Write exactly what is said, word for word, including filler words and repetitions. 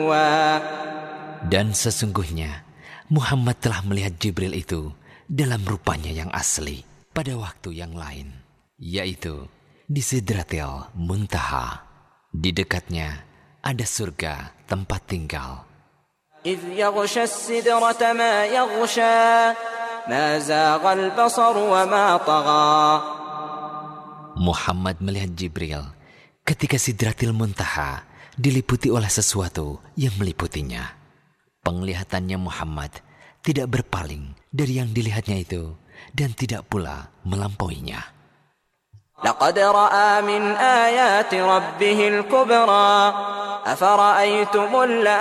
Dan sesungguhnya Muhammad telah melihat Jibril itu dalam rupanya yang asli pada waktu yang lain, yaitu di Sidratil Muntaha. Di dekatnya ada surga tempat tinggal. إذ يغشى السدرة ما يغشى ما زاغ البصر وما طغى. Muhammad melihat Jibril ketika Sidratil Muntaha diliputi oleh sesuatu yang meliputinya. Penglihatannya Muhammad tidak berpaling dari yang dilihatnya itu dan tidak pula melampauinya. لقد رأى من آيات ربه الكبرى أفرأيتم